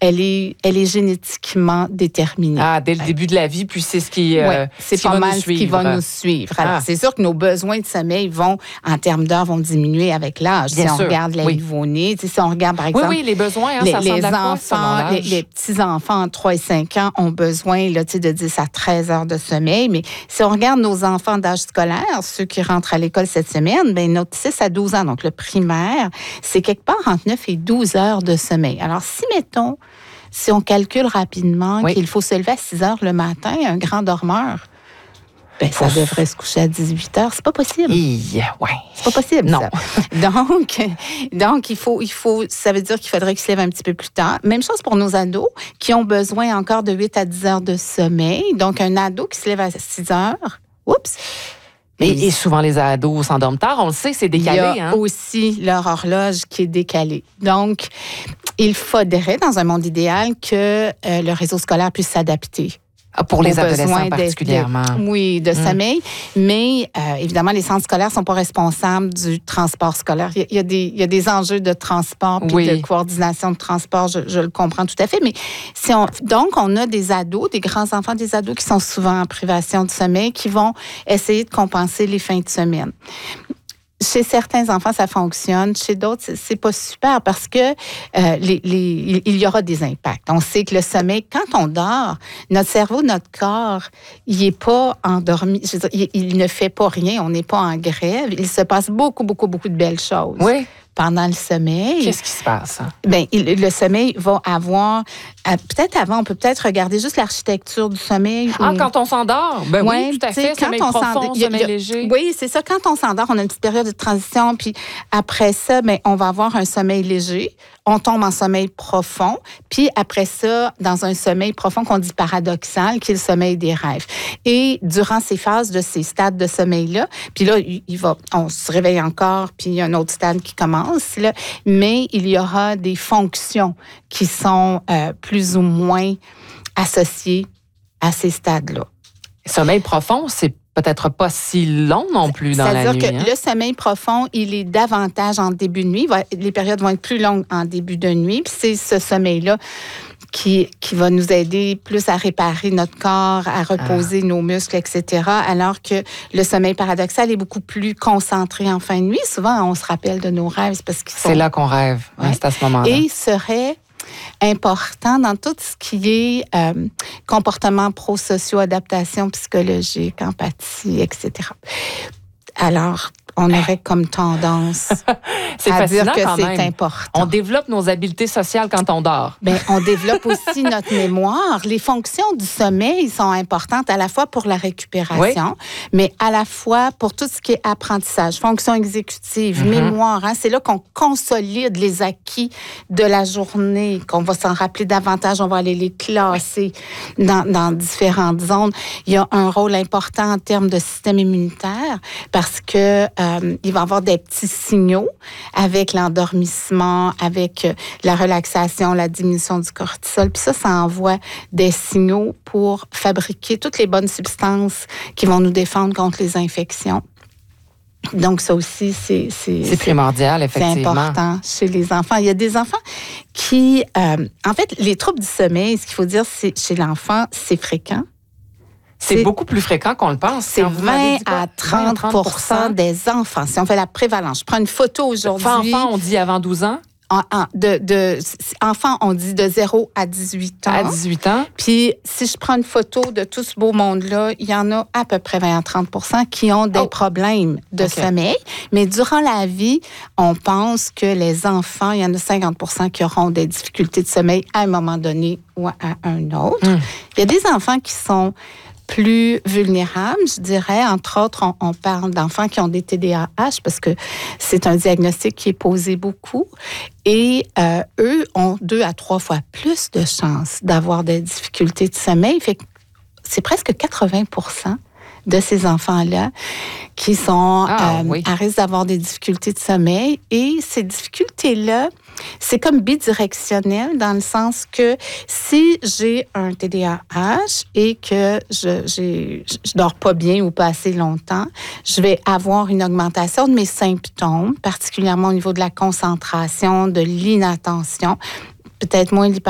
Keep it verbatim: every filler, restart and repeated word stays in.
elle est, elle est génétiquement déterminée. Ah, dès le début de la vie, puis c'est ce qui, euh, oui, c'est ce qui pas va mal nous ce qui suivre. va nous suivre. Alors, Ah. c'est sûr que nos besoins de sommeil vont, en termes d'heures, vont diminuer avec l'âge. Bien si on sûr. regarde les Oui. nouveau-nés, si on regarde, par exemple... Oui, oui, les besoins, hein, les, ça les ressemble à quoi, selon enfants, les, l'âge? les petits-enfants entre trois et cinq ans ont besoin là, de dix à treize heures de sommeil. Mais si on regarde nos enfants d'âge scolaire, ceux qui rentrent à l'école cette semaine, bien, notre six à douze ans, donc le primaire, c'est quelque part entre neuf et douze heures de sommeil. Alors, si, mettons, si on calcule rapidement oui. qu'il faut se lever à six heures le matin, un grand dormeur, ben, ça Ouf. devrait se coucher à dix-huit heures. C'est pas possible. Oui, ouais. C'est pas possible, non. ça. Donc, donc il faut, il faut, ça veut dire qu'il faudrait qu'ils se lèvent un petit peu plus tard. Même chose pour nos ados qui ont besoin encore de huit à dix heures de sommeil. Donc, un ado qui se lève à six heures, oups! Et, et souvent, les ados s'endorment tard. On le sait, c'est décalé. Il y a hein? aussi leur horloge qui est décalée. Donc, il faudrait, dans un monde idéal, que euh, le réseau scolaire puisse s'adapter. Pour les aux adolescents besoins particulièrement. De, de, oui, de mmh. sommeil. Mais euh, évidemment, les centres scolaires ne sont pas responsables du transport scolaire. Il y a, il y a, des, il y a des enjeux de transport puis oui. de coordination de transport, je, je le comprends tout à fait. Mais si on, donc, on a des ados, des grands enfants, des ados qui sont souvent en privation de sommeil, qui vont essayer de compenser les fins de semaine. Chez certains enfants, ça fonctionne. Chez d'autres, c'est pas super parce que euh, les, les, il y aura des impacts. On sait que le sommeil, quand on dort, notre cerveau, notre corps, il est pas endormi. Je veux dire, il, il ne fait pas rien. On n'est pas en grève. Il se passe beaucoup, beaucoup, beaucoup de belles choses. Oui. Pendant le sommeil. Qu'est-ce qui se passe? Ben, il, le sommeil va avoir... Euh, peut-être avant, on peut peut-être regarder juste l'architecture du sommeil. Ah, ou... quand on s'endort? Ben ouais, oui, tout à fait. Sommeil profond, sommeil léger. Oui, c'est ça. Quand on s'endort, on a une petite période de transition. Puis après ça, ben, on va avoir un sommeil léger. On tombe en sommeil profond. Puis après ça, dans un sommeil profond qu'on dit paradoxal, qui est le sommeil des rêves. Et durant ces phases de ces stades de sommeil-là, puis là, il va, on se réveille encore, puis il y a un autre stade qui commence, là, mais il y aura des fonctions qui sont euh, plus ou moins associées à ces stades-là. Sommeil profond, c'est peut-être pas si long non plus dans la nuit. C'est-à-dire que hein? le sommeil profond, il est davantage en début de nuit. Va, les périodes vont être plus longues en début de nuit. Puis c'est ce sommeil-là qui, qui va nous aider plus à réparer notre corps, à reposer ah. nos muscles, et cetera. Alors que le sommeil paradoxal est beaucoup plus concentré en fin de nuit. Souvent, on se rappelle de nos rêves. C'est parce qu'ils sont... C'est là qu'on rêve. Ouais. Hein, c'est à ce moment-là. Et serait important dans tout ce qui est euh, comportement pro-socio, adaptation psychologique, empathie, et cetera. Alors, on aurait comme tendance c'est à dire que quand c'est même. important. On développe nos habiletés sociales quand on dort. Bien, on développe aussi notre mémoire. Les fonctions du sommeil sont importantes à la fois pour la récupération, oui. mais à la fois pour tout ce qui est apprentissage, fonction exécutive, mm-hmm. mémoire. Hein, c'est là qu'on consolide les acquis de la journée, qu'on va s'en rappeler davantage. On va aller les classer oui. dans, dans différentes zones. Il y a un rôle important en termes de système immunitaire parce que Euh, il va y avoir des petits signaux avec l'endormissement, avec euh, la relaxation, la diminution du cortisol. Puis ça, ça envoie des signaux pour fabriquer toutes les bonnes substances qui vont nous défendre contre les infections. Donc, ça aussi, c'est... C'est, c'est primordial, effectivement. C'est important chez les enfants. Il y a des enfants qui... Euh, en fait, les troubles du sommeil, ce qu'il faut dire, c'est chez l'enfant, c'est fréquent. C'est, c'est beaucoup plus fréquent qu'on le pense. C'est vingt à trente pour cent des enfants. Si on fait la prévalence, je prends une photo aujourd'hui. Enfants, on dit avant douze ans? En, en, de, de, enfants, on dit de zéro à dix-huit ans. À dix-huit ans. Puis, si je prends une photo de tout ce beau monde-là, il y en a à peu près vingt à trente pour cent qui ont des oh. problèmes de okay. sommeil. Mais durant la vie, on pense que les enfants, il y en a cinquante pour cent qui auront des difficultés de sommeil à un moment donné ou à un autre. Mm. Il y a des enfants qui sont plus vulnérables, je dirais. Entre autres, on, on parle d'enfants qui ont des T D A H parce que c'est un diagnostic qui est posé beaucoup. Et euh, eux ont deux à trois fois plus de chances d'avoir des difficultés de sommeil. Fait que c'est presque quatre-vingts pour cent de ces enfants-là qui sont ah, euh, oui. à risque d'avoir des difficultés de sommeil. Et ces difficultés-là, c'est comme bidirectionnel dans le sens que si j'ai un T D A H et que je j'ai, je dors pas bien ou pas assez longtemps, je vais avoir une augmentation de mes symptômes, particulièrement au niveau de la concentration, de l'inattention, peut-être moins de